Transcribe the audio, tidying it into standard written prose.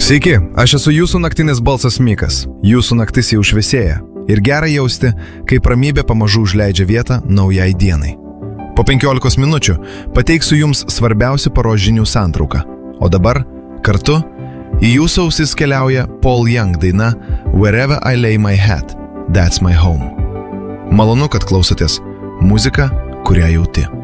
Sveiki, aš esu jūsų naktinis balsas Mikas. Jūsų naktis jau šviesėja. Ir gera jausti, kai ramybė pamažu užleidžia vietą naujai dienai. Po 15 minučių pateiksiu jums svarbiausių paros žinių santrauką. O dabar, kartu, į jūsų ausis keliauja Paul Young daina Wherever I lay my head, that's my home. Malonu, kad klausotės muziką, kurią jauti.